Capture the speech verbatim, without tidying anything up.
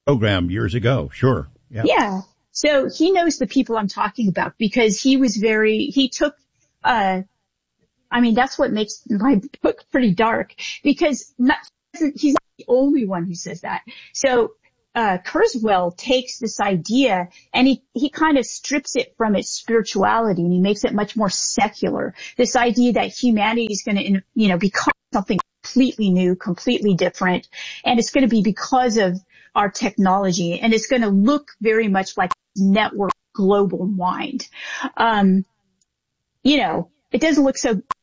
program years ago. Sure. Yeah. Yeah. So he knows the people I'm talking about because he was very, he took, uh, I mean, that's what makes my book pretty dark because not, he's not the only one who says that. So, uh, Kurzweil takes this idea and he, he kind of strips it from its spirituality and he makes it much more secular. This idea that humanity is going to, you know, become something completely new, completely different. And it's going to be because of our technology and it's going to look very much like network global mind. Um, you know, it doesn't look so